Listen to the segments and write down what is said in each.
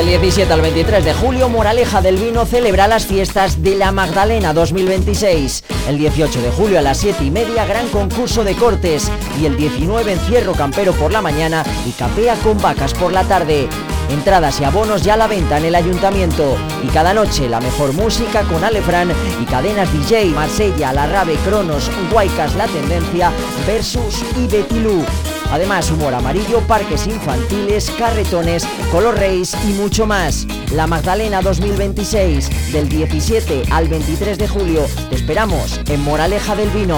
Del 17 al 23 de julio, Moraleja del Vino celebra las fiestas de la Magdalena 2026. El 18 de julio a las 7:30, gran concurso de cortes. Y el 19, encierro campero por la mañana y capea con vacas por la tarde. Entradas y abonos ya a la venta en el ayuntamiento. Y cada noche la mejor música con Alefran y cadenas DJ, Marsella, La Rave, Cronos, Guaycas, La Tendencia, Versus y Betilú. Además, humor amarillo, parques infantiles, carretones, color race y mucho más. La Magdalena 2026, del 17 al 23 de julio. Te esperamos en Moraleja del Vino.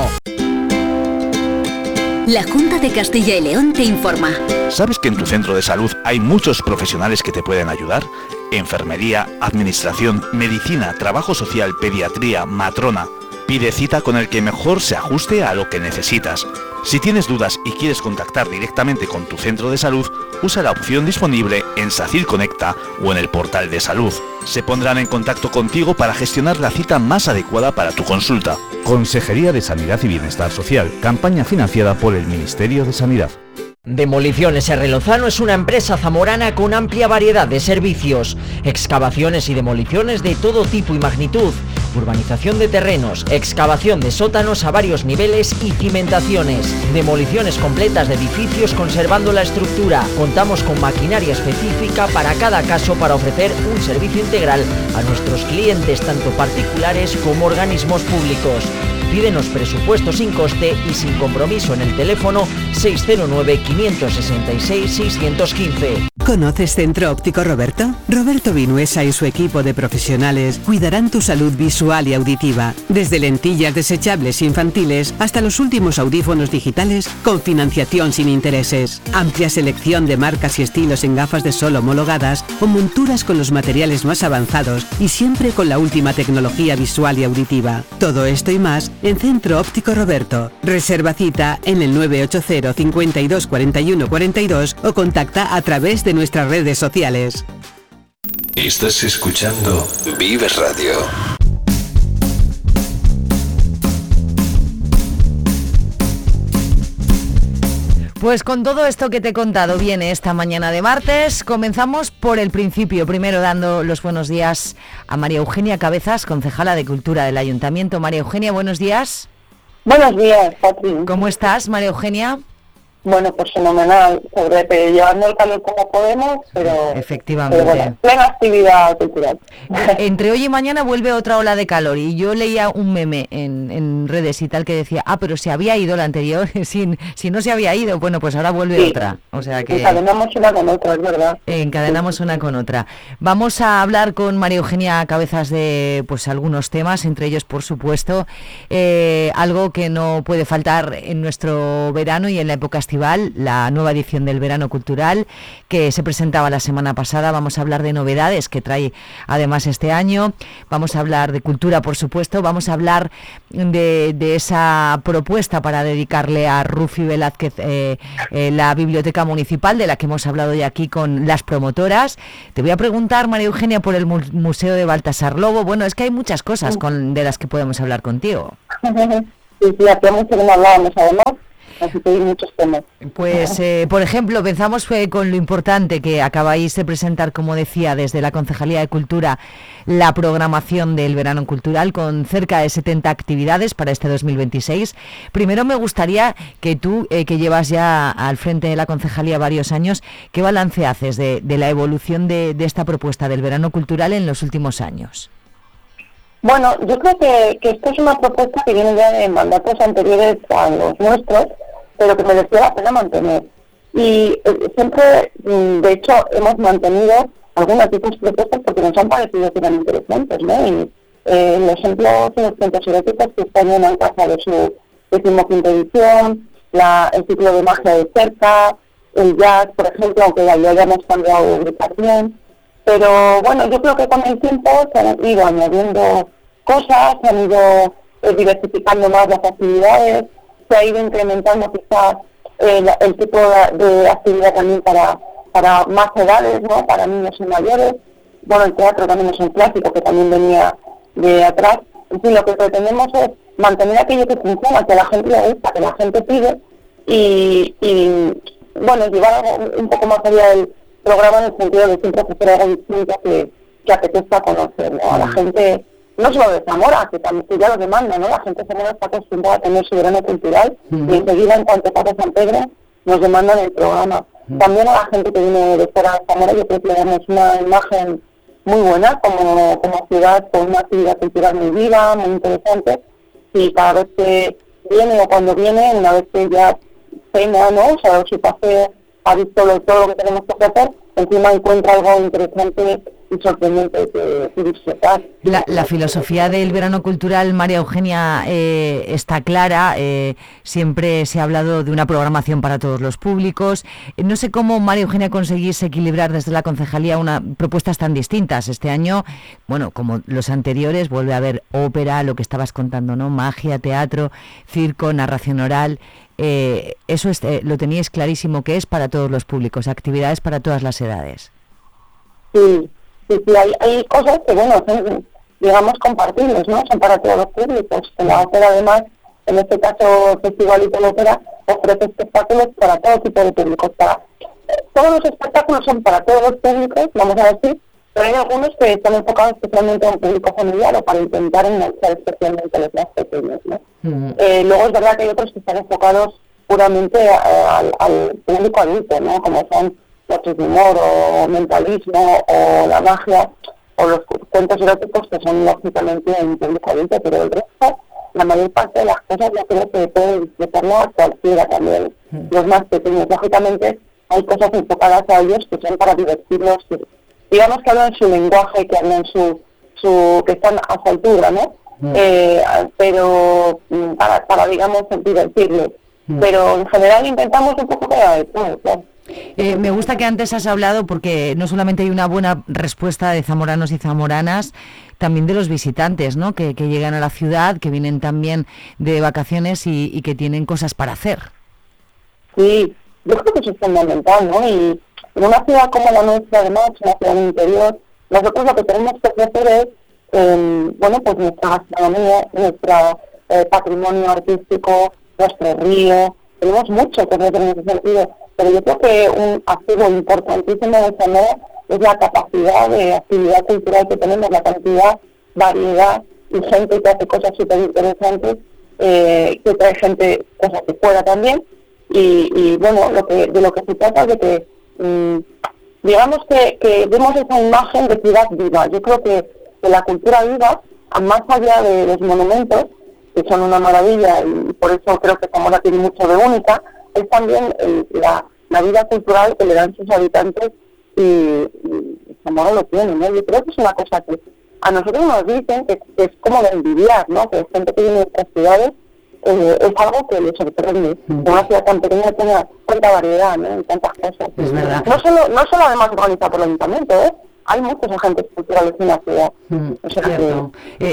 La Junta de Castilla y León te informa. ¿Sabes que en tu centro de salud hay muchos profesionales que te pueden ayudar? Enfermería, administración, medicina, trabajo social, pediatría, matrona. Pide cita con el que mejor se ajuste a lo que necesitas. Si tienes dudas y quieres contactar directamente con tu centro de salud, usa la opción disponible en SACIR Conecta o en el portal de salud. Se pondrán en contacto contigo para gestionar la cita más adecuada para tu consulta. Consejería de Sanidad y Bienestar Social, campaña financiada por el Ministerio de Sanidad. Demoliciones R. Lozano es una empresa zamorana con amplia variedad de servicios, excavaciones y demoliciones de todo tipo y magnitud, urbanización de terrenos, excavación de sótanos a varios niveles y cimentaciones, demoliciones completas de edificios conservando la estructura. Contamos con maquinaria específica para cada caso para ofrecer un servicio integral a nuestros clientes, tanto particulares como organismos públicos. Pídenos presupuesto sin coste y sin compromiso en el teléfono 609-566-615. ¿Conoces Centro Óptico Roberto? Roberto Vinuesa y su equipo de profesionales cuidarán tu salud visual y auditiva, desde lentillas desechables infantiles hasta los últimos audífonos digitales con financiación sin intereses. Amplia selección de marcas y estilos en gafas de sol homologadas o monturas con los materiales más avanzados y siempre con la última tecnología visual y auditiva. Todo esto y más en Centro Óptico Roberto. Reserva cita en el 980 52 41 42 o contacta a través de nuestras redes sociales. Estás escuchando Vives Radio. Pues con todo esto que te he contado viene esta mañana de martes, comenzamos por el principio, primero dando los buenos días a María Eugenia Cabezas, concejala de Cultura del Ayuntamiento. María Eugenia, buenos días. Buenos días, Patri. ¿Cómo estás, María Eugenia? Bueno, pues fenomenal, llevando el calor como podemos, pero... Efectivamente. Pero bueno, plena actividad cultural. Entre hoy y mañana vuelve otra ola de calor y yo leía un meme en redes y tal que decía, pero se había ido la anterior, si no se había ido, bueno, pues ahora vuelve otra. O sea que... Encadenamos una con otra, es verdad. Encadenamos una con otra. Vamos a hablar con María Eugenia Cabezas de pues algunos temas, entre ellos, por supuesto, algo que no puede faltar en nuestro verano y en la época estival, la nueva edición del Verano Cultural que se presentaba la semana pasada. Vamos a hablar de novedades que trae además este año, vamos a hablar de cultura, por supuesto, vamos a hablar de esa propuesta para dedicarle a Rufi Velázquez la Biblioteca Municipal, de la que hemos hablado ya aquí con las promotoras. Te voy a preguntar, María Eugenia, por el Museo de Baltasar Lobo. Bueno, es que hay muchas cosas de las que podemos hablar contigo. Sí, hacía mucho que no hablábamos además. Así que hay muchos temas. Pues, por ejemplo, pensamos con lo importante que acabáis de presentar, como decía, desde la Concejalía de Cultura, la programación del Verano Cultural con cerca de 70 actividades para este 2026. Primero me gustaría que tú, que llevas ya al frente de la Concejalía varios años, ¿qué balance haces de la evolución de esta propuesta del Verano Cultural en los últimos años? Bueno, yo creo que esto es una propuesta que viene ya de mandatos anteriores a los nuestros, pero que merecía la pena mantener. Y siempre, de hecho, hemos mantenido algunas de estas propuestas porque nos han parecido que eran interesantes, ¿no? Y los ejemplos de los centros eróticos que este año han alcanzado su 15ª edición, el ciclo de magia de cerca, el jazz, por ejemplo, aunque ya lo hayamos cambiado de ubicación. Pero bueno, yo creo que con el tiempo se han ido añadiendo cosas, se han ido diversificando más las actividades, se ha ido incrementando quizás el tipo de actividad también para más edades, ¿no? Para niños y mayores. Bueno, el teatro también es un clásico que también venía de atrás. En fin, lo que pretendemos es mantener aquello que funciona, que a la gente le gusta, que la gente pide y bueno, llevar algo un poco más allá programa en el sentido de siempre ofrecer algo distinto que apetezca conocer, ¿no? A la gente, no solo de Zamora, que también ya lo demanda, ¿no? La gente de Zamora está acostumbrada a tener su verano cultural y enseguida, en cuanto pasa San Pedro, nos demandan el programa. También a la gente que viene de fuera de Zamora, yo creo que le damos una imagen muy buena como ciudad, con una actividad cultural muy viva, muy interesante, y cada vez que viene o cuando viene, una vez que ya cena, ¿no? O sea, su paseo, ha visto todo lo que tenemos que hacer, encima encuentra algo interesante y sorprendente que disfrutar. La filosofía del verano cultural, María Eugenia, está clara. Siempre se ha hablado de una programación para todos los públicos. No sé cómo, María Eugenia, conseguís equilibrar desde la concejalía propuestas tan distintas. Este año, bueno, como los anteriores, vuelve a haber ópera, lo que estabas contando, ¿no? Magia, teatro, circo, narración oral. Eso lo teníais clarísimo que es para todos los públicos, actividades para todas las edades. Sí, hay cosas que, bueno, son, digamos, compartibles, ¿no? Son para todos los públicos. La ópera, además, en este caso, Festival y Ópera, ofrece espectáculos para todo tipo de públicos. Todos los espectáculos son para todos los públicos, vamos a decir, pero hay algunos que están enfocados especialmente a un público familiar o para intentar enganchar especialmente a los más pequeños, ¿no? Luego es verdad que hay otros que están enfocados puramente al público adulto, ¿no? Como son noches de humor o mentalismo o la magia o los cuentos eróticos, que son lógicamente un público adulto, pero el resto, la mayor parte de las cosas yo creo que puede disfrutarlo a cualquiera también, los más pequeños. Lógicamente hay cosas enfocadas a ellos que son para divertirlos, digamos que hablan su lenguaje, que hablan que están a su altura, ¿no? Pero para digamos divertirlos. Pero en general intentamos un poco de todo, claro. Me gusta que antes has hablado, porque no solamente hay una buena respuesta de zamoranos y zamoranas, también de los visitantes, ¿no? Que llegan a la ciudad, que vienen también de vacaciones y que tienen cosas para hacer. Sí, yo creo que eso es fundamental, ¿no? Y en una ciudad como la nuestra, además, una ciudad del interior, nosotros lo que tenemos que ofrecer es, bueno, pues nuestra gastronomía, nuestro patrimonio artístico, nuestro río. Tenemos mucho que ofrecer en ese sentido, pero yo creo que un activo importantísimo de Zamora es la capacidad de actividad cultural que tenemos, la cantidad, variedad y gente que hace cosas súper interesantes, que trae gente, cosas de fuera también, y bueno, de lo que se trata es de que digamos que vemos esa imagen de ciudad viva. Yo creo que la cultura viva, más allá de los monumentos, que son una maravilla, y por eso creo que Zamora tiene mucho de única, es también la vida cultural que le dan sus habitantes, y Zamora lo tiene, ¿no? Yo creo que es una cosa que a nosotros nos dicen que es como de envidiar, ¿no? Que gente que viene de otras ciudades, es algo que les sorprende. Una ciudad tan pequeña tenga tanta variedad, ¿no? Y tantas cosas. Es verdad. No solo además organizado por el ayuntamiento, hay muchos agentes culturales en la ciudad. O sea, cierto.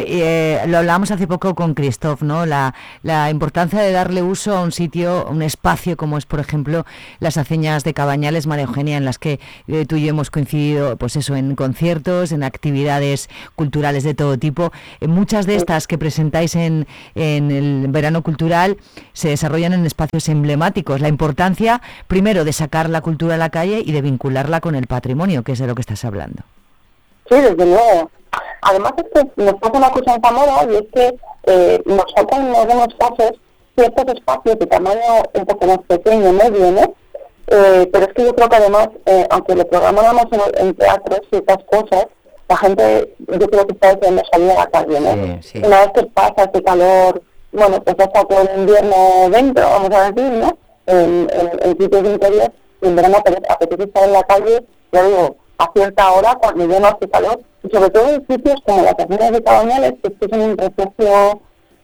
Lo hablábamos hace poco con Christoph, ¿no? La importancia de darle uso a un sitio, un espacio como es, por ejemplo, las Aceñas de Cabañales, María Eugenia, en las que tú y yo hemos coincidido, pues eso, en conciertos, en actividades culturales de todo tipo. Muchas de estas que presentáis en el verano cultural se desarrollan en espacios emblemáticos. La importancia, primero, de sacar la cultura a la calle y de vincularla con el patrimonio, que es de lo que estás hablando. Sí, desde luego. Además es que nos pasa una cosa en Zamora, y es que nos faltan en algunos casos ciertos espacios de tamaño un poco más pequeño, medio, ¿no? Pero es que yo creo que además, aunque lo programamos en teatros y otras cosas, la gente, yo creo que está deseando salir a la calle, ¿no? Sí. Una vez que pasa este calor, bueno, pues ya está todo el invierno dentro, vamos a decir, ¿no? En sitios de interior, y en verano apetece estar en la calle, ya digo, a cierta hora, cuando ya no hace calor, y sobre todo en sitios como las Aceñas de Cabañales, que es un refugio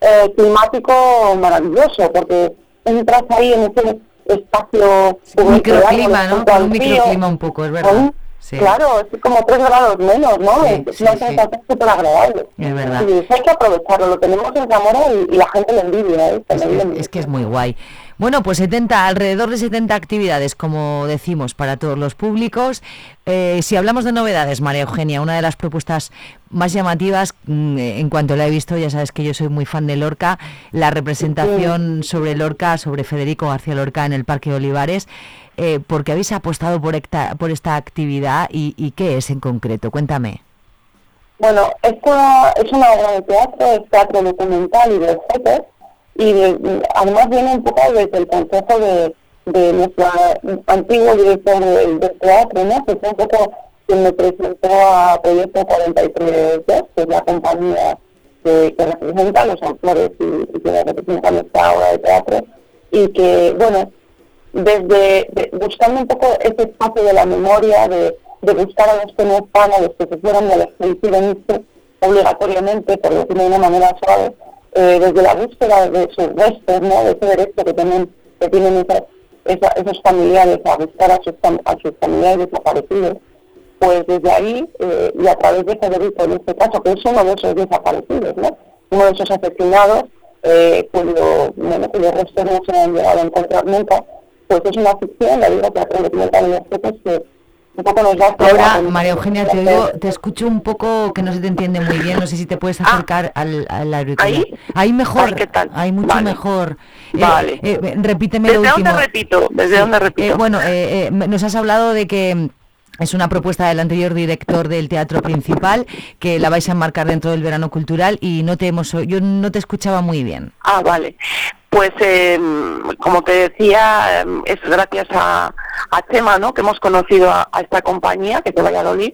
climático maravilloso, porque entras ahí en ese espacio... Un microclima, ¿no? Con un microclima un poco, es verdad. Sí. Claro, es como 3 grados menos, ¿no? Es una sensación súper agradable. Es verdad. Y hay que aprovecharlo, lo tenemos en Zamora y la gente lo envidia, ¿eh? Es que es muy guay. Bueno, pues alrededor de 70 actividades, como decimos, para todos los públicos. Si hablamos de novedades, María Eugenia, una de las propuestas más llamativas, en cuanto la he visto, ya sabes que yo soy muy fan de Lorca, la representación sobre Lorca, sobre Federico García Lorca en el Parque Olivares. ¿por qué habéis apostado por esta actividad y qué es en concreto? Cuéntame. Bueno, esta es una obra de teatro, es teatro documental y de objetos, y además viene un poco desde el consejo de nuestro antiguo director del teatro, ¿no? Que fue un poco quien me presentó a Proyecto 43, que es la compañía que representa a los autores y que representa nuestra obra de teatro, y que, bueno, buscando un poco ese espacio de la memoria, de buscar a los que no están, a los que se fueron, a los que hicieron esto obligatoriamente, por decirlo de una manera suave, desde la búsqueda de sus restos, ¿no? De ese derecho que tienen esos familiares a buscar a sus familiares desaparecidos, pues desde ahí, y a través de Federico en este caso, que es uno de esos desaparecidos, ¿no? Uno de esos asesinados, cuyos restos no se han llegado a encontrar nunca, pues es una ficción, la vida teatro documental en los objetos que un poco nos da... Ahora, María Eugenia, te escucho un poco que no se te entiende muy bien, no sé si te puedes acercar al auricular. ¿Ahí mejor, ¿qué tal? ahí mucho mejor. Vale. Repíteme lo último. ¿Desde dónde repito? Bueno, nos has hablado de que es una propuesta del anterior director del Teatro Principal, que la vais a enmarcar dentro del verano cultural y yo no te escuchaba muy bien. Ah, vale. Pues, como te decía, es gracias a Chema, ¿no?, que hemos conocido a esta compañía, que es de Valladolid,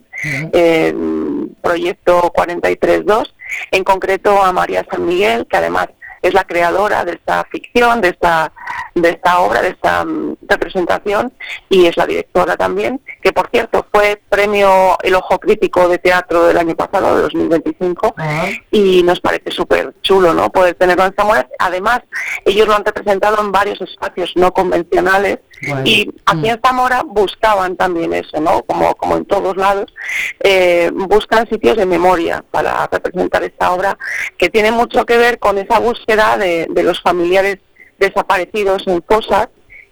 Proyecto 43.2, en concreto a María San Miguel, que además es la creadora de esta ficción, de esta obra, de esta representación, y es la directora también, que por cierto fue premio El Ojo Crítico de Teatro del año pasado, de 2025, y nos parece súper chulo, ¿no?, poder tenerlo en Zamora. Además, ellos lo han representado en varios espacios no convencionales, y aquí en Zamora buscaban también eso, ¿no?, como en todos lados, buscan sitios de memoria para representar esta obra, que tiene mucho que ver con esa búsqueda de los familiares desaparecidos en fosas,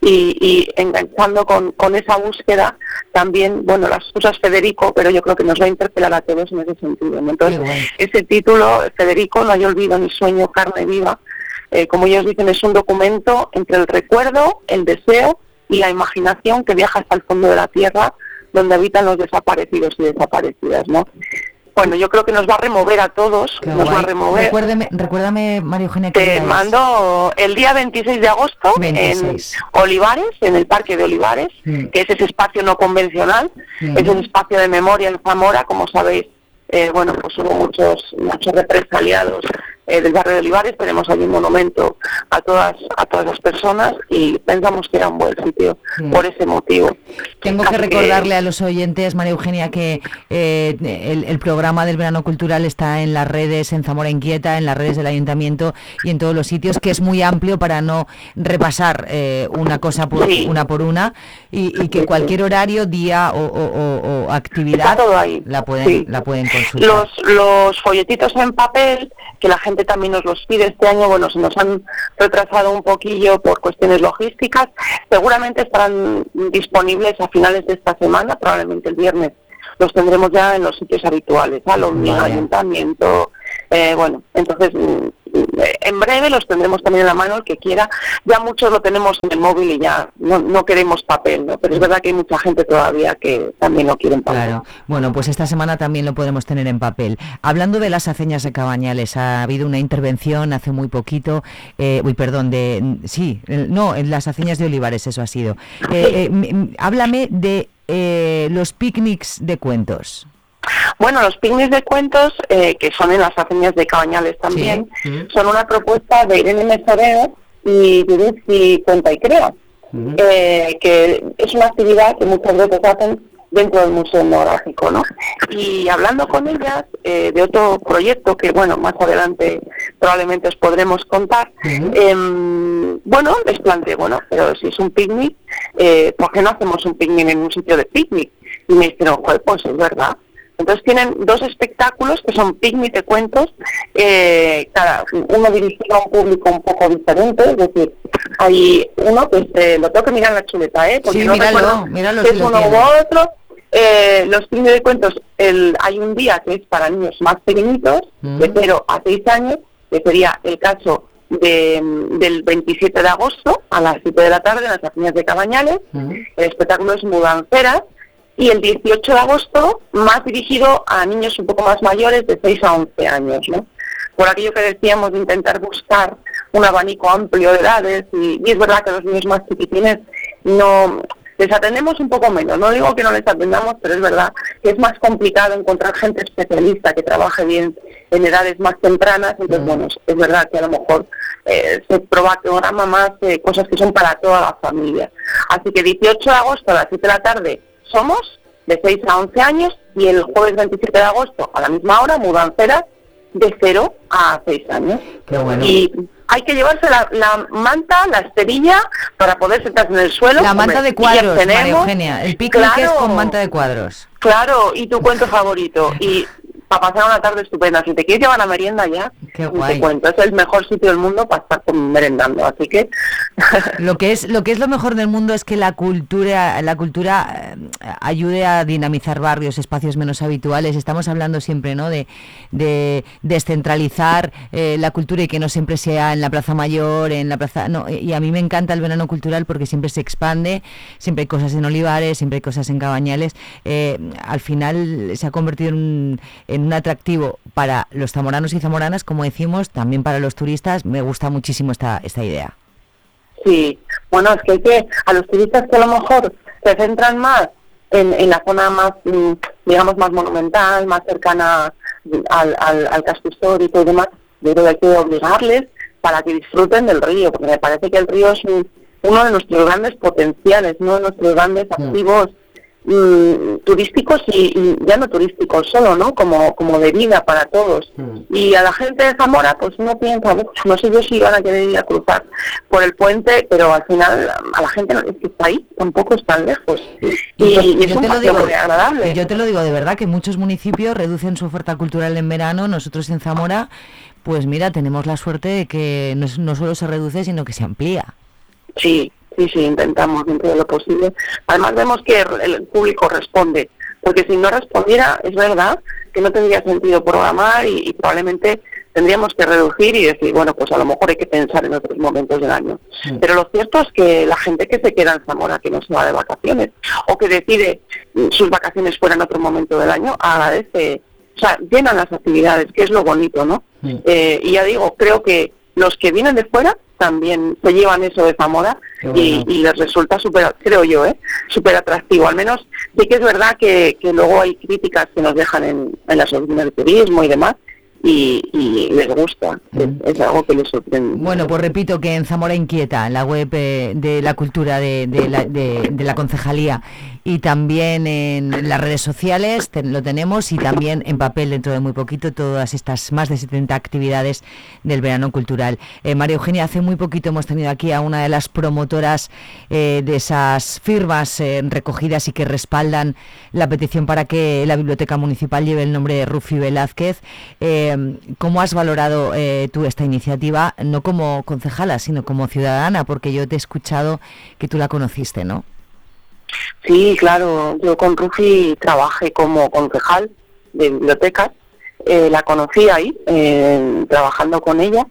y enganchando con esa búsqueda también, bueno, las cosas Federico, pero yo creo que nos va a interpelar a todos en ese sentido, ¿no? Entonces, ese título, Federico, no hay olvido ni sueño, carne viva, como ellos dicen, es un documento entre el recuerdo, el deseo y la imaginación que viaja hasta el fondo de la tierra, donde habitan los desaparecidos y desaparecidas, ¿no? Bueno, yo creo que nos va a remover a todos, va a remover. Recuérdame, María Eugenia. Te mando el día 26 de agosto 26. En Olivares, en el Parque de Olivares, que es ese espacio no convencional, es un espacio de memoria en Zamora, como sabéis. Bueno, pues hubo muchos represaliados del barrio de Olivares. Tenemos allí un monumento a todas las personas, y pensamos que era un buen sitio por ese motivo. Tengo que recordarle a los oyentes, María Eugenia, que el programa del verano cultural está en las redes, en Zamora Inquieta, en las redes del ayuntamiento y en todos los sitios, que es muy amplio para no repasar una cosa una por una, y que cualquier horario, día o actividad la pueden consultar. Los folletitos en papel, que la gente también nos los pide este año, bueno, se nos han retrasado un poquillo por cuestiones logísticas, seguramente estarán disponibles a finales de esta semana, probablemente el viernes los tendremos ya en los sitios habituales, Alomía, Ayuntamiento, bueno, entonces en breve los tendremos también en la mano, el que quiera. Ya muchos lo tenemos en el móvil y ya no queremos papel, ¿no? Pero es verdad que hay mucha gente todavía que también lo quiere en papel. Claro, bueno, pues esta semana también lo podremos tener en papel. Hablando de las aceñas de Cabañales, ha habido una intervención hace muy poquito, en las aceñas de Olivares, eso ha sido. Háblame de los picnics de cuentos. Bueno, los picnics de cuentos, que son en las aceñas de Cabañales también, son una propuesta de Irene Mesoreo y Diruzzi Cuenta y Crea, que es una actividad que muchas veces hacen dentro del Museo Etnográfico, ¿no? Y hablando con ellas de otro proyecto que, bueno, más adelante probablemente os podremos contar, bueno, les planteé, pero si es un picnic, ¿por qué no hacemos un picnic en un sitio de picnic? Y me dijeron, pues es verdad. Entonces tienen dos espectáculos que son picnic de cuentos, uno dirigido a un público un poco diferente, es decir, hay uno que lo tengo que mirar en la chuleta, porque no míralo, si es uno u otro. Los picnic de cuentos, hay un día que es para niños más pequeñitos, de 0 a 6 años, que sería el caso del 27 de agosto a las 7 de la tarde en las Afiñas de Cabañales. El espectáculo es Mudanceras. Y el 18 de agosto, más dirigido a niños un poco más mayores, de 6 a 11 años, ¿no? Por aquello que decíamos de intentar buscar un abanico amplio de edades, y es verdad que los niños más chiquitines no les atendemos un poco menos. No digo que no les atendamos, pero es verdad que es más complicado encontrar gente especialista que trabaje bien en edades más tempranas. Entonces, bueno, es verdad que a lo mejor se programa más cosas que son para toda la familia. Así que 18 de agosto a las 7 de la tarde somos de 6 a 11 años, y el jueves 27 de agosto a la misma hora, Mudanceras, de 0 a 6 años. Qué bueno. Y hay que llevarse la manta, la esterilla, para poder sentarse en el suelo. La manta de cuadros, María Eugenia. El picnic es con manta de cuadros. Claro, y tu cuento favorito. Y para pasar una tarde estupenda. Si te quieres llevar a merienda ya, qué guay. Te cuento, es el mejor sitio del mundo para estar merendando, así que... Lo que es lo mejor del mundo es que la cultura ayude a dinamizar barrios, espacios menos habituales. Estamos hablando siempre, ¿no?, de descentralizar la cultura, y que no siempre sea en la Plaza Mayor, en la plaza... No, y a mí me encanta el verano cultural porque siempre se expande, siempre hay cosas en Olivares, siempre hay cosas en Cabañales. Al final se ha convertido en un atractivo para los zamoranos y zamoranas, como decimos, también para los turistas. Me gusta muchísimo esta idea. Sí, bueno, es que a los turistas que a lo mejor se centran más en la zona más, digamos, más monumental, más cercana al casco histórico y demás, yo creo que hay que obligarles para que disfruten del río, porque me parece que el río es uno de nuestros grandes potenciales, uno de nuestros grandes activos turísticos, y ya no turísticos solo, ¿no?, como de vida para todos. Y a la gente de Zamora pues no piensa, no sé yo si van a querer ir a cruzar por el puente, pero al final a la gente no es que está ahí, tampoco es tan lejos, y es un paseo muy agradable. Yo te lo digo de verdad, que muchos municipios reducen su oferta cultural en verano. Nosotros en Zamora, pues mira, tenemos la suerte de que no solo se reduce, sino que se amplía. Sí, intentamos dentro de lo posible. Además vemos que el público responde, porque si no respondiera, es verdad que no tendría sentido programar, y probablemente tendríamos que reducir y decir, bueno, pues a lo mejor hay que pensar en otros momentos del año. Pero lo cierto es que la gente que se queda en Zamora, que no se va de vacaciones, o que decide sus vacaciones fuera en otro momento del año, agradece, o sea, llenan las actividades, que es lo bonito, ¿no? Y ya digo, creo que los que vienen de fuera también se llevan eso de Zamora, y les resulta súper, creo yo, súper atractivo. Al menos sí que es verdad que luego hay críticas que nos dejan en las oficinas de turismo y demás, y les gusta, es algo que les sorprende. Bueno, pues repito que en Zamora Inquieta, en la web de la cultura de la concejalía, y también en las redes sociales lo tenemos, y también en papel dentro de muy poquito, todas estas más de 70 actividades del verano cultural. María Eugenia, hace muy poquito hemos tenido aquí a una de las promotoras de esas firmas recogidas y que respaldan la petición para que la Biblioteca Municipal lleve el nombre de Rufi Velázquez. ¿Cómo has valorado tú esta iniciativa, no como concejala, sino como ciudadana? Porque yo te he escuchado que tú la conociste, ¿no? Sí, claro, yo con Rufi trabajé como concejal de bibliotecas, la conocí ahí, trabajando con ella,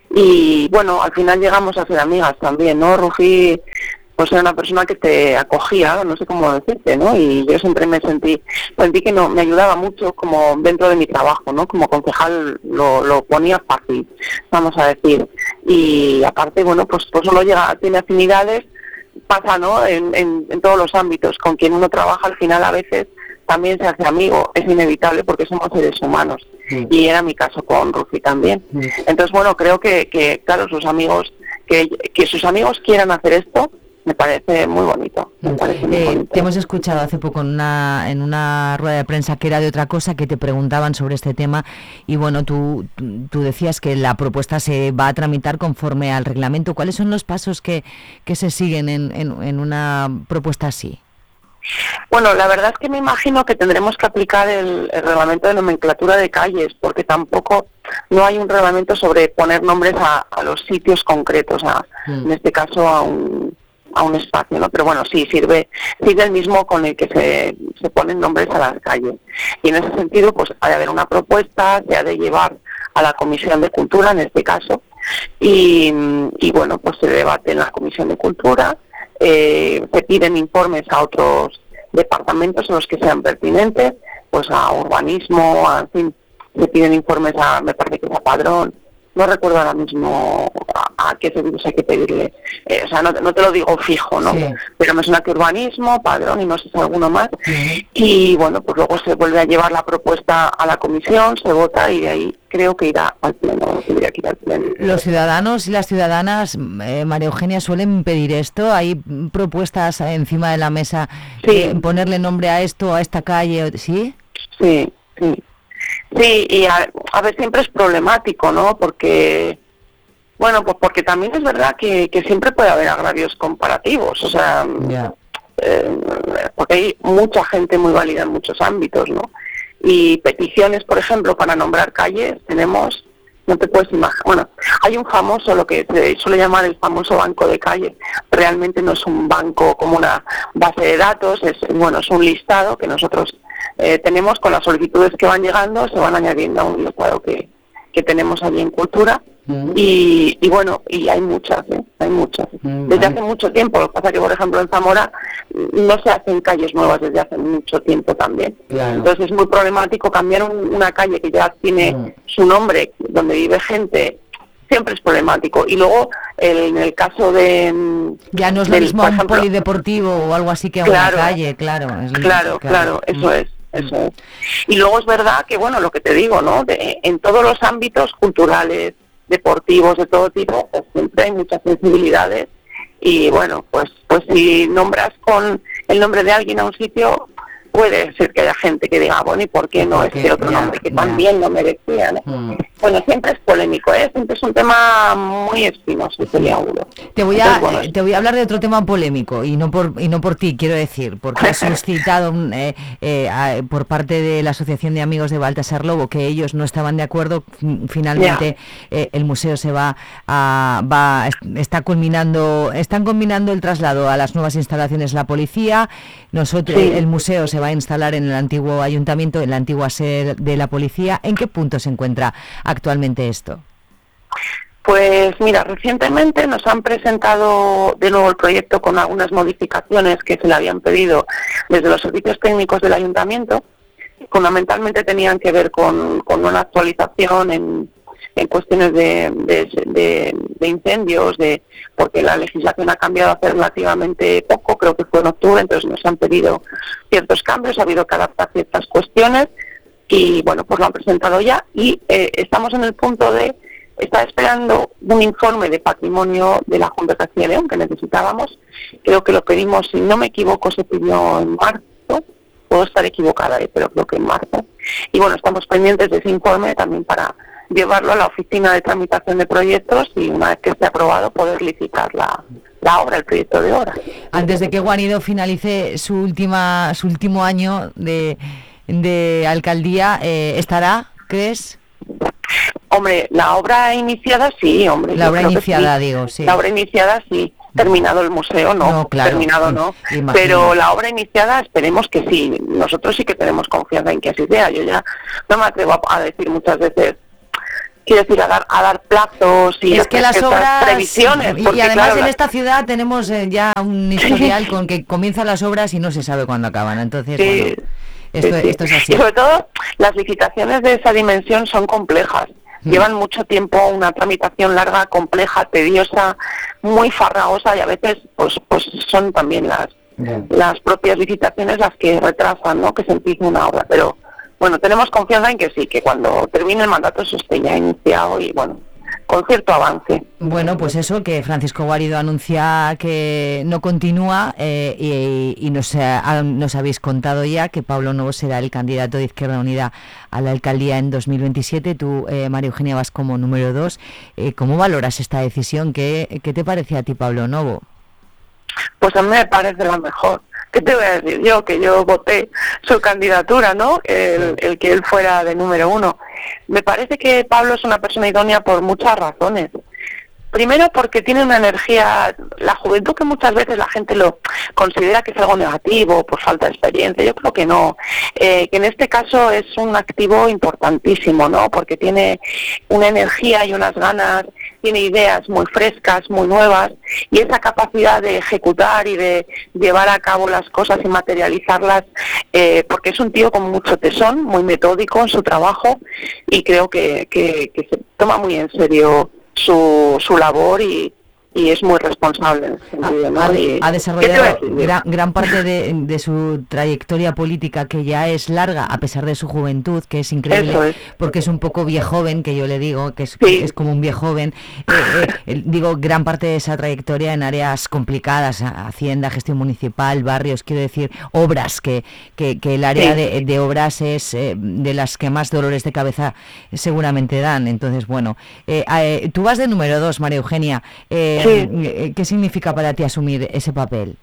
y bueno, al final llegamos a ser amigas también, ¿no? Rufi pues era una persona que te acogía, no sé cómo decirte, ¿no? Y yo siempre sentí que no me ayudaba mucho como dentro de mi trabajo, ¿no? Como concejal lo ponía fácil, vamos a decir. Y aparte, bueno, pues solo tiene afinidades, pasa, ¿no?, en todos los ámbitos. Con quien uno trabaja al final a veces también se hace amigo, es inevitable porque somos seres humanos. Y era mi caso con Rufi también. Entonces, bueno, creo que claro, sus amigos, que sus amigos quieran hacer esto, me parece muy bonito. Te hemos escuchado hace poco en una rueda de prensa que era de otra cosa, que te preguntaban sobre este tema, y bueno, tú decías que la propuesta se va a tramitar conforme al reglamento. ¿Cuáles son los pasos que se siguen en una propuesta así? Bueno, la verdad es que me imagino que tendremos que aplicar el reglamento de nomenclatura de calles, porque tampoco no hay un reglamento sobre poner nombres a los sitios concretos, en este caso a un espacio, ¿no? Pero bueno, sí, sigue el mismo con el que se ponen nombres a las calles. Y en ese sentido, pues ha de haber una propuesta, se ha de llevar a la Comisión de Cultura, en este caso, y bueno, pues se debate en la Comisión de Cultura, se piden informes a otros departamentos en los que sean pertinentes, pues a urbanismo, en fin, se piden informes me parece que es a Padrón, no recuerdo ahora mismo a qué servicios hay que pedirle, o sea, no te lo digo fijo, ¿no? Sí. Pero me suena que urbanismo, Padrón y no sé si alguno más, y bueno, pues luego se vuelve a llevar la propuesta a la comisión, se vota y de ahí creo que irá al pleno, tendría que ir al pleno. Los ciudadanos y las ciudadanas, María Eugenia, suelen pedir esto, hay propuestas encima de la mesa, ponerle nombre a esto, a esta calle, ¿sí? Sí. Sí, y a ver, siempre es problemático, ¿no? Porque, bueno, pues porque también es verdad que siempre puede haber agravios comparativos, o sea, porque hay mucha gente muy válida en muchos ámbitos, ¿no? Y peticiones, por ejemplo, para nombrar calles, tenemos, no te puedes imaginar, bueno, hay un famoso, lo que se suele llamar el famoso banco de calles, realmente no es un banco como una base de datos, es un listado que nosotros tenemos con las solicitudes que van llegando, se van añadiendo a un listado que tenemos allí en Cultura, y bueno, y hay muchas, desde hace mucho tiempo. Lo que pasa que, por ejemplo, en Zamora no se hacen calles nuevas desde hace mucho tiempo también, entonces es muy problemático cambiar una calle que ya tiene su nombre, donde vive gente, siempre es problemático. Y luego, en el caso de... Ya no es lo mismo un polideportivo o algo así que una calle, claro, eso es. Y luego es verdad que, bueno, lo que te digo, ¿no? En todos los ámbitos culturales, deportivos, de todo tipo, pues siempre hay muchas sensibilidades. Y bueno, pues si nombras con el nombre de alguien a un sitio, puede ser que haya gente que diga, bueno, ¿y por qué no este otro nombre que también lo merecía, ¿no? Bueno, siempre es polémico, siempre es un tema muy espinoso y peliagudo. Te voy a hablar de otro tema polémico, y no por ti, quiero decir, porque has suscitado por parte de la Asociación de Amigos de Baltasar Lobo, que ellos no estaban de acuerdo. Finalmente el museo están combinando el traslado a las nuevas instalaciones de la policía. El museo se va a instalar en el antiguo ayuntamiento, en la antigua sede de la policía. ¿En qué punto se encuentra actualmente esto? Pues mira, recientemente nos han presentado de nuevo el proyecto con algunas modificaciones que se le habían pedido desde los servicios técnicos del ayuntamiento. Fundamentalmente tenían que ver con una actualización en cuestiones de incendios, porque la legislación ha cambiado hace relativamente poco, creo que fue en octubre, entonces nos han pedido ciertos cambios, ha habido que adaptar ciertas cuestiones y bueno, pues lo han presentado ya y estamos en el punto de estar esperando un informe de patrimonio de la Junta de Castilla y León que necesitábamos. Creo que lo pedimos, si no me equivoco, se pidió en marzo, puedo estar equivocada, pero creo que en marzo. Y bueno, estamos pendientes de ese informe también para llevarlo a la oficina de tramitación de proyectos y una vez que esté aprobado poder licitar la obra, el proyecto de obra. Antes de que Guanido finalice su último año de alcaldía, ¿estará, crees? Hombre, la obra iniciada sí, hombre. La obra iniciada, sí. Digo, sí. La obra iniciada sí. Terminado el museo, no, claro, terminado no, imagino. Pero la obra iniciada esperemos que sí. Nosotros sí que tenemos confianza en que así sea. Yo ya no me atrevo a decir muchas veces, quiero decir, a dar plazos y es que las obras, previsiones. Porque, y además claro, en esta ciudad tenemos ya un historial con que comienzan las obras y no se sabe cuándo acaban. Entonces, sí, bueno, esto es así. Y sobre todo, las licitaciones de esa dimensión son complejas. Llevan mucho tiempo, una tramitación larga, compleja, tediosa, muy farragosa y a veces pues son también las propias licitaciones las que retrasan, ¿no?, que se empiece una obra. Pero bueno, tenemos confianza en que sí, que cuando termine el mandato eso esté ya iniciado y bueno, con cierto avance. Bueno, pues eso, que Francisco Guarido anuncia que no continúa y nos habéis contado ya que Pablo Novo será el candidato de Izquierda Unida a la alcaldía en 2027. Tú, María Eugenia, vas como número 2. ¿Cómo valoras esta decisión? ¿Qué te parece a ti, Pablo Novo? Pues a mí me parece la mejor. ¿Qué te voy a decir yo? Que yo voté su candidatura, ¿no? El que él fuera de número 1. Me parece que Pablo es una persona idónea por muchas razones. primero porque tiene una energía, la juventud, que muchas veces la gente lo considera que es algo negativo por falta de experiencia. Yo creo que no, que en este caso es un activo importantísimo, ¿no? Porque tiene una energía y unas ganas, tiene ideas muy frescas, muy nuevas, y esa capacidad de ejecutar y de llevar a cabo las cosas y materializarlas, porque es un tío con mucho tesón, muy metódico en su trabajo, y creo que se toma muy en serio su labor y es muy responsable en ese sentido, ¿no? Ha desarrollado gran parte de su trayectoria política, que ya es larga, a pesar de su juventud, que es increíble, porque es un poco viejoven, que yo le digo, que es como un viejoven. Digo, gran parte de esa trayectoria en áreas complicadas, Hacienda, gestión municipal, barrios, quiero decir, obras, que el área de obras es de las que más dolores de cabeza seguramente dan. Entonces, bueno, tú vas de número 2, María Eugenia. ¿Qué significa para ti asumir ese papel?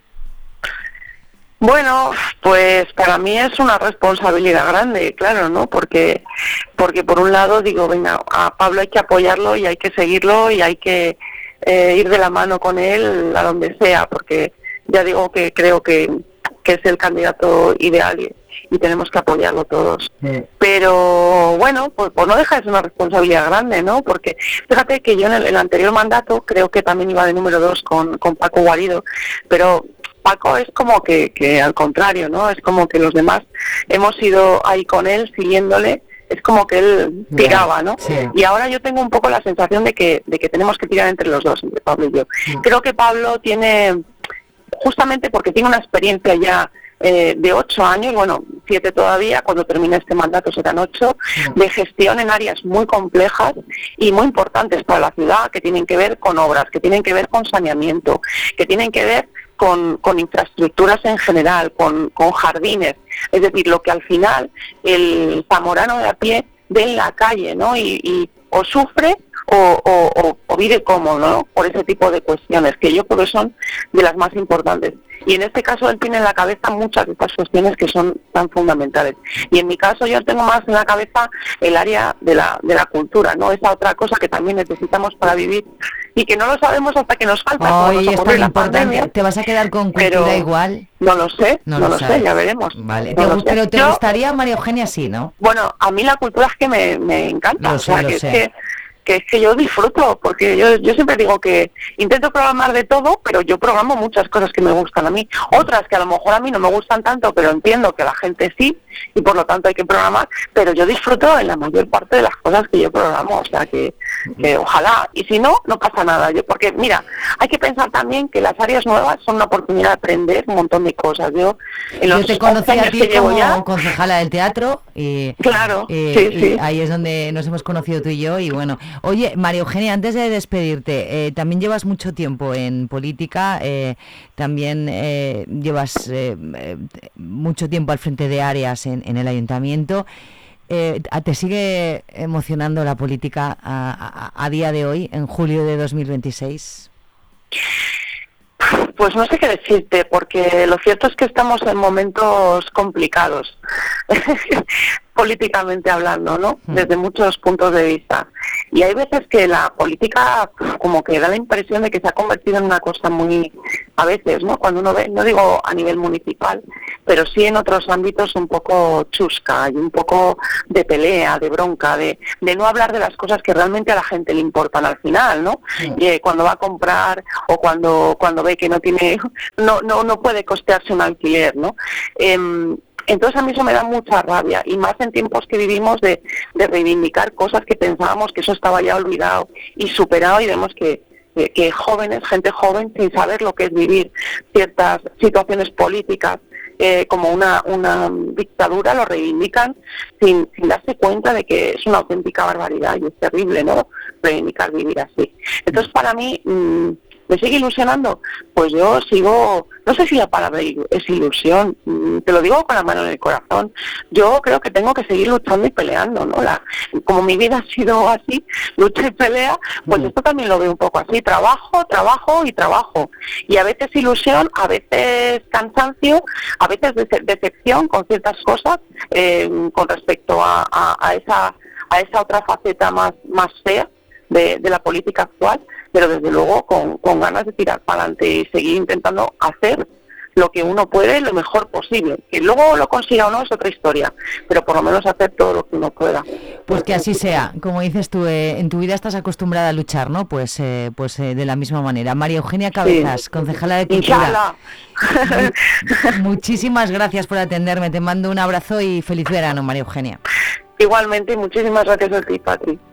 Bueno, pues para mí es una responsabilidad grande, claro, ¿no? Porque por un lado digo, venga, a Pablo hay que apoyarlo y hay que seguirlo y hay que ir de la mano con él a donde sea, porque ya digo que creo que es el candidato ideal y tenemos que apoyarlo todos. Pero bueno, pues no deja de ser una responsabilidad grande, ¿no? Porque fíjate que yo en el anterior mandato creo que también iba de número 2 con Paco Guarido, pero Paco es como que al contrario, ¿no? Es como que los demás hemos ido ahí con él, siguiéndole, es como que él tiraba, ¿no? Sí. Y ahora yo tengo un poco la sensación de que tenemos que tirar entre los dos, entre Pablo y yo. Creo que Pablo tiene, justamente porque tiene una experiencia ya de 8 años, bueno, 7 todavía, cuando termine este mandato serán 8, de gestión en áreas muy complejas y muy importantes para la ciudad, que tienen que ver con obras, que tienen que ver con saneamiento, que tienen que ver con infraestructuras en general, con jardines, es decir, lo que al final el zamorano de a pie ve en la calle, ¿no? Y o sufre o vive cómodo, ¿no? Por ese tipo de cuestiones, que yo creo que son de las más importantes. Y en este caso él tiene en la cabeza muchas de estas cuestiones que son tan fundamentales. Y en mi caso yo tengo más en la cabeza el área de la cultura, ¿no? Esa otra cosa que también necesitamos para vivir y que no lo sabemos hasta que nos falta. Hoy es tan importante. Pandemia. ¿Te vas a quedar con cultura igual? No lo sé, no lo sé, ya veremos. Vale. Pero te gustaría, María Eugenia, sí, ¿no? Bueno, a mí la cultura es que me encanta. Que es que yo disfruto, porque yo siempre digo que intento programar de todo, pero yo programo muchas cosas que me gustan a mí, otras que a lo mejor a mí no me gustan tanto, pero entiendo que la gente sí, y por lo tanto hay que programar, pero yo disfruto en la mayor parte de las cosas que yo programo, o sea que ojalá, y si no, no pasa nada, porque mira, hay que pensar también que las áreas nuevas son una oportunidad de aprender un montón de cosas. Yo te conocí a ti como concejala del teatro, y claro, sí. Ahí es donde nos hemos conocido tú y yo, y bueno. Oye, María Eugenia, antes de despedirte, también llevas mucho tiempo en política, también llevas mucho tiempo al frente de áreas en el ayuntamiento. ¿Te sigue emocionando la política a día de hoy, en julio de 2026? Pues no sé qué decirte, porque lo cierto es que estamos en momentos complicados, políticamente hablando, ¿no? Desde muchos puntos de vista. Y hay veces que la política como que da la impresión de que se ha convertido en una cosa muy, a veces, ¿no? Cuando uno ve, no digo a nivel municipal, pero sí en otros ámbitos un poco chusca y un poco de pelea, de bronca, de no hablar de las cosas que realmente a la gente le importan al final, ¿no? Y cuando va a comprar o cuando ve que no puede costearse un alquiler, ¿no? Entonces a mí eso me da mucha rabia, y más en tiempos que vivimos de reivindicar cosas que pensábamos que eso estaba ya olvidado y superado, y vemos que jóvenes, gente joven, sin saber lo que es vivir ciertas situaciones políticas como una dictadura, lo reivindican sin darse cuenta de que es una auténtica barbaridad y es terrible, ¿no? Reivindicar vivir así. Entonces para mí ¿me sigue ilusionando? Pues yo sigo, no sé si la palabra es ilusión, te lo digo con la mano en el corazón. Yo creo que tengo que seguir luchando y peleando, ¿no? Como mi vida ha sido así, lucha y pelea, pues esto también lo veo un poco así, trabajo y trabajo. Y a veces ilusión, a veces cansancio, a veces decepción con ciertas cosas, con respecto a esa otra faceta más fea de la política actual, pero desde luego con ganas de tirar para adelante y seguir intentando hacer lo que uno puede lo mejor posible. Que luego lo consiga o no es otra historia, pero por lo menos hacer todo lo que uno pueda. Pues que así sea. Como dices tú, en tu vida estás acostumbrada a luchar, ¿no? Pues de la misma manera. María Eugenia Cabezas, concejala de Cultura. Muchísimas gracias por atenderme. Te mando un abrazo y feliz verano, María Eugenia. Igualmente, muchísimas gracias a ti, Patri.